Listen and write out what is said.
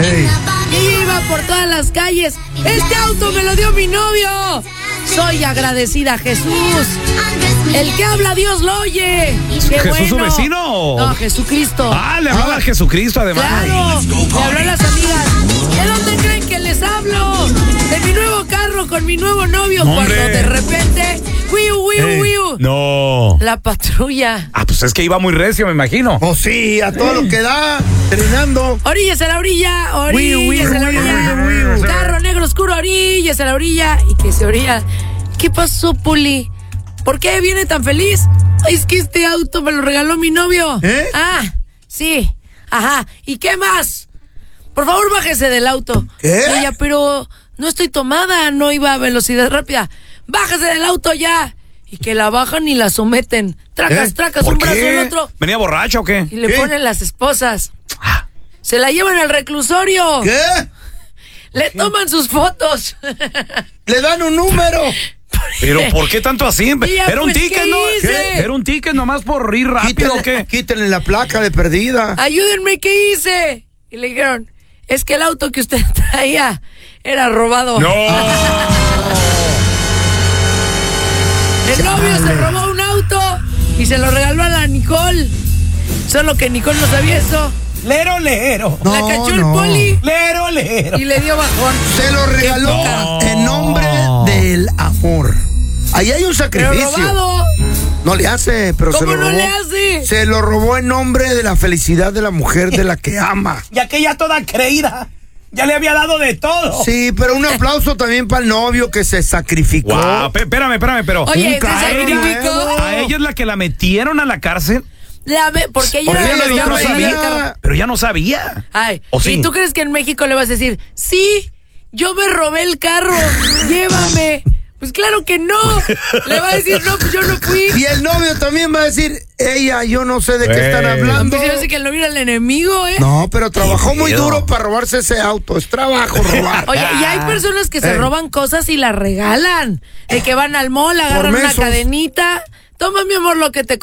Hey. Y iba por todas las calles. Este auto me lo dio mi novio. Soy agradecida a Jesús. El que habla Dios lo oye. Qué ¿Jesús bueno. su vecino? No, Jesucristo. Ah, le hablaba a Jesucristo además. Claro, le habló a las amigas. ¿De dónde creen que les hablo? De mi nuevo carro con mi nuevo novio. ¡Hombre! Cuando de repente, wiu. No. La patrulla. Ah, pues es que iba muy recio, me imagino. Oh, sí, a todo lo que da, trinando. Orillas a la orilla, orillas a la orilla. Carro negro oscuro, orillas a la orilla. Y que se orilla. ¿Qué pasó, Puli? ¿Por qué viene tan feliz? Ay, es que este auto me lo regaló mi novio. ¿Eh? Ah, sí. Ajá. ¿Y qué más? Por favor, bájese del auto. ¿Qué? Y ella, pero no estoy tomada, no iba a velocidad rápida. Bájese del auto ya. Y que la bajan y la someten. Tracas, ¿Por un brazo qué? el otro. ¿Venía borracho o qué? Y le ¿Qué? ponen las esposas. Se la llevan al reclusorio. ¿Qué? Le toman sus fotos. Le dan un número. ¿Pero por qué tanto así? Ya, Era un pues, ticket, ¿qué ¿no? hice? Era un ticket nomás por ir rápido, ¿o qué? Quítenle la placa de perdida. Ayúdenme, ¿qué hice? Y le dijeron, es que el auto que usted traía era robado. ¡No! El novio se robó un auto y se lo regaló a la Nicole. Solo que Nicole no sabía eso. Lero. No, La cachó el no. poli Lero. y le dio bajón. Se lo regaló poca. en nombre del amor. Ahí hay un Pero sacrificio. robado. No le hace, pero se ¿Cómo lo no robó. le hace? Se lo robó en nombre de la felicidad de la mujer de la que ama. Y aquella toda creída. Ya le había dado de todo. Sí, pero un aplauso también para el novio que se sacrificó. Wow, espérame, pero. Oye, Un ¿se cabrón, sacrificó? ¿A ella es la que la metieron a la cárcel? Porque ella Porque era ella la ya no que sabía. el carro. Pero ya no sabía. Ay, ¿O sí? ¿y tú crees que en México le vas a decir, sí, yo me robé el carro, llévame? Pues claro que no. Le va a decir, no, pues yo no fui. Y el novio también va a decir, ella, yo no sé de qué están hablando. Pues yo sé que el novio era el enemigo, ¿eh? No, pero trabajó muy miedo. duro para robarse ese auto. Es trabajo robar. Oye, y hay personas que se Ey. roban cosas y las regalan. De que van al mall, agarran una mensos. cadenita. Toma, mi amor, lo que te